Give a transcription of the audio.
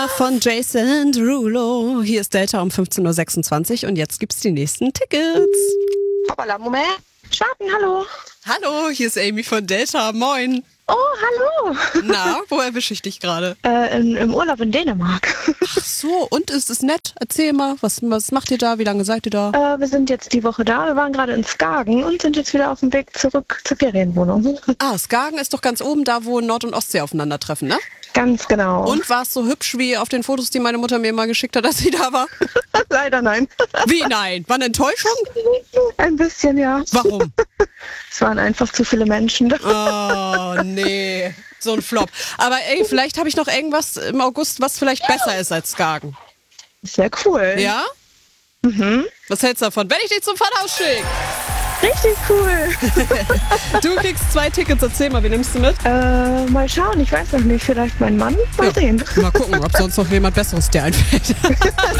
Von Jason Derulo. Hier ist Delta um 15.26 Uhr und jetzt gibt's die nächsten Tickets. Hoppala, Moment. Schwarten, hallo. Hallo, hier ist Amy von Delta. Moin. Oh, hallo. Na, wo erwische ich dich gerade? Im Urlaub in Dänemark. Ach so, und ist es nett? Erzähl mal, was macht ihr da? Wie lange seid ihr da? Wir sind jetzt die Woche da. Wir waren gerade in Skagen und sind jetzt wieder auf dem Weg zurück zur Ferienwohnung. Ah, Skagen ist doch ganz oben da, wo Nord- und Ostsee aufeinandertreffen, ne? Ganz genau. Und war es so hübsch wie auf den Fotos, die meine Mutter mir mal geschickt hat, als sie da war? Leider nein. Wie nein? War eine Enttäuschung? Ein bisschen, ja. Warum? Es waren einfach zu viele Menschen. Oh, nee. So ein Flop. Aber ey, vielleicht habe ich noch irgendwas im August, was vielleicht besser ist als Skagen. Sehr cool. Ja? Mhm. Was hältst du davon, wenn ich dich zum Funhaus schicke? Richtig cool. Du kriegst 2 Tickets, erzähl mal, wie nimmst du mit? Mal schauen, ich weiß noch nicht. Vielleicht mein Mann? Mal sehen. Mal gucken, ob sonst noch jemand Besseres dir einfällt.